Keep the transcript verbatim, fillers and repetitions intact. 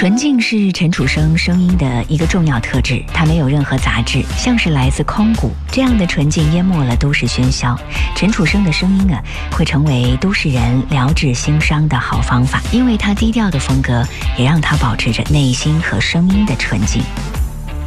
纯净是陈楚生声音的一个重要特质，它没有任何杂质，像是来自空谷。这样的纯净淹没了都市喧嚣。陈楚生的声音啊，会成为都市人疗治心伤的好方法，因为他低调的风格，也让他保持着内心和声音的纯净。